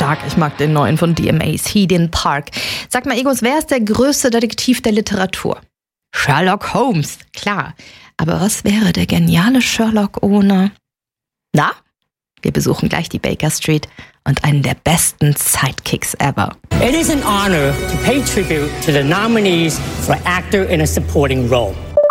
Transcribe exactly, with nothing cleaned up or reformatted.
stark. Ich mag den neuen von D M As, Eden Park. Sag mal, Egos, wer ist der größte Detektiv der Literatur? Sherlock Holmes, klar. Aber was wäre der geniale Sherlock ohne... Na? Wir besuchen gleich die Baker Street und einen der besten Sidekicks ever. It is an honor to pay tribute to the nominees for actor in a supporting role.